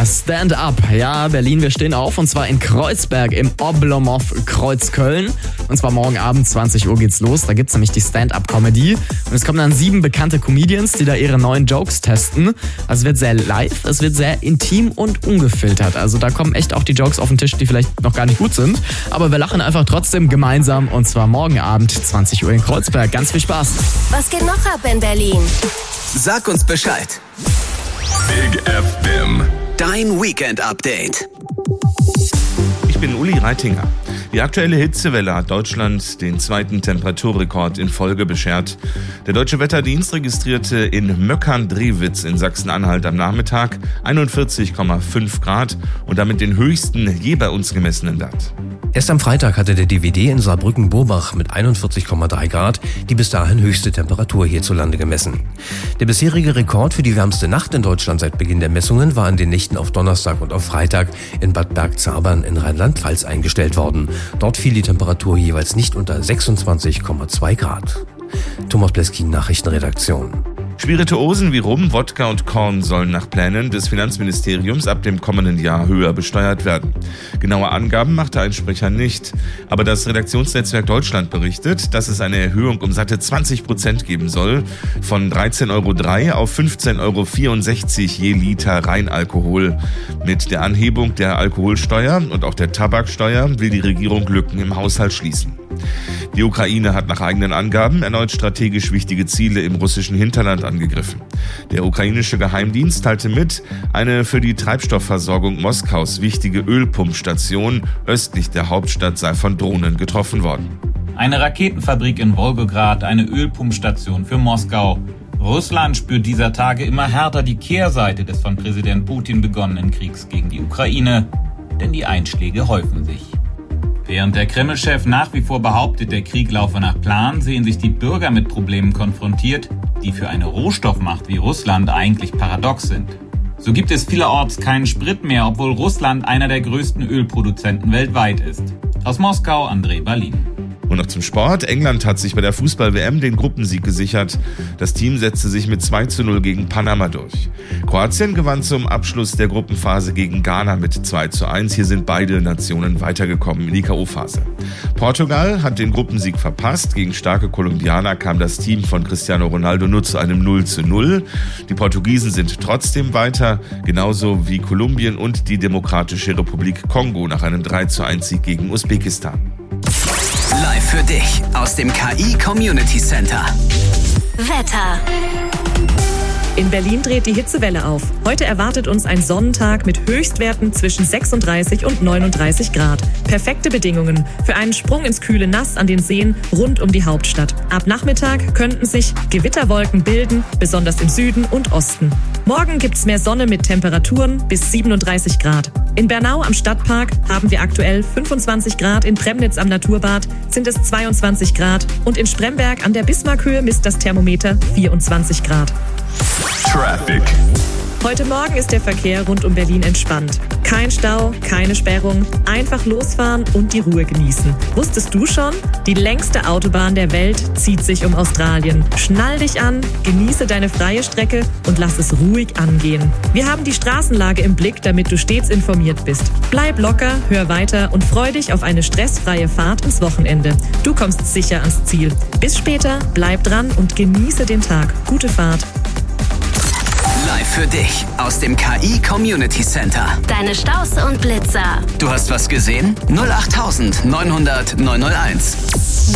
Stand-up. Ja, Berlin, wir stehen auf und zwar in Kreuzberg im Oblomov Kreuzköln. Und zwar morgen Abend 20 Uhr geht's los. Da gibt's nämlich die Stand-up-Comedy. Und es kommen dann 7 bekannte Comedians, die da ihre neuen Jokes testen. Also es wird sehr live, es wird sehr intim und ungefiltert. Also da kommen echt auch die Jokes auf den Tisch, die vielleicht noch gar nicht gut sind. Aber wir lachen einfach trotzdem gemeinsam und zwar morgen Abend 20 Uhr in Kreuzberg. Ganz viel Spaß. Was geht noch ab in Berlin? Sag uns Bescheid. Big FM. Dein Weekend-Update. Ich bin Uli Reitinger. Die aktuelle Hitzewelle hat Deutschland den 2. Temperaturrekord in Folge beschert. Der Deutsche Wetterdienst registrierte in Möckern-Drewitz in Sachsen-Anhalt am Nachmittag 41,5 Grad und damit den höchsten je bei uns gemessenen Wert. Erst am Freitag hatte der DWD in Saarbrücken-Burbach mit 41,3 Grad die bis dahin höchste Temperatur hierzulande gemessen. Der bisherige Rekord für die wärmste Nacht in Deutschland seit Beginn der Messungen war in den Nächten auf Donnerstag und auf Freitag in Bad Bergzabern in Rheinland-Pfalz eingestellt worden. Dort fiel die Temperatur jeweils nicht unter 26,2 Grad. Thomas Bleskin, Nachrichtenredaktion. Spirituosen wie Rum, Wodka und Korn sollen nach Plänen des Finanzministeriums ab dem kommenden Jahr höher besteuert werden. Genaue Angaben machte ein Sprecher nicht. Aber das Redaktionsnetzwerk Deutschland berichtet, dass es eine Erhöhung um satte 20% geben soll. Von 13,03 € auf 15,64 € je Liter Reinalkohol. Mit der Anhebung der Alkoholsteuer und auch der Tabaksteuer will die Regierung Lücken im Haushalt schließen. Die Ukraine hat nach eigenen Angaben erneut strategisch wichtige Ziele im russischen Hinterland angegriffen. Der ukrainische Geheimdienst teilte mit, eine für die Treibstoffversorgung Moskaus wichtige Ölpumpstation östlich der Hauptstadt sei von Drohnen getroffen worden. Eine Raketenfabrik in Wolgograd, eine Ölpumpstation für Moskau. Russland spürt dieser Tage immer härter die Kehrseite des von Präsident Putin begonnenen Kriegs gegen die Ukraine, denn die Einschläge häufen sich. Während der Kreml-Chef nach wie vor behauptet, der Krieg laufe nach Plan, sehen sich die Bürger mit Problemen konfrontiert, die für eine Rohstoffmacht wie Russland eigentlich paradox sind. So gibt es vielerorts keinen Sprit mehr, obwohl Russland einer der größten Ölproduzenten weltweit ist. Aus Moskau, André Berlin. Und noch zum Sport. England hat sich bei der Fußball-WM den Gruppensieg gesichert. Das Team setzte sich mit 2:0 gegen Panama durch. Kroatien gewann zum Abschluss der Gruppenphase gegen Ghana mit 2:1. Hier sind beide Nationen weitergekommen in die K.O.-Phase. Portugal hat den Gruppensieg verpasst. Gegen starke Kolumbianer kam das Team von Cristiano Ronaldo nur zu einem 0:0. Die Portugiesen sind trotzdem weiter, genauso wie Kolumbien und die Demokratische Republik Kongo nach einem 3:1 Sieg gegen Usbekistan. Live für dich aus dem KI Community Center. Wetter. In Berlin dreht die Hitzewelle auf. Heute erwartet uns ein Sonnentag mit Höchstwerten zwischen 36 und 39 Grad. Perfekte Bedingungen für einen Sprung ins kühle Nass an den Seen rund um die Hauptstadt. Ab Nachmittag könnten sich Gewitterwolken bilden, besonders im Süden und Osten. Morgen gibt's mehr Sonne mit Temperaturen bis 37 Grad. In Bernau am Stadtpark haben wir aktuell 25 Grad, in Premnitz am Naturbad sind es 22 Grad und in Spremberg an der Bismarckhöhe misst das Thermometer 24 Grad. Traffic. Heute Morgen ist der Verkehr rund um Berlin entspannt. Kein Stau, keine Sperrung, einfach losfahren und die Ruhe genießen. Wusstest du schon? Die längste Autobahn der Welt zieht sich um Australien. Schnall dich an, genieße deine freie Strecke und lass es ruhig angehen. Wir haben die Straßenlage im Blick, damit du stets informiert bist. Bleib locker, hör weiter und freu dich auf eine stressfreie Fahrt ins Wochenende. Du kommst sicher ans Ziel. Bis später, bleib dran und genieße den Tag. Gute Fahrt. Live für dich aus dem KI Community Center. Deine Stausse und Blitzer. Du hast was gesehen? 08900 901.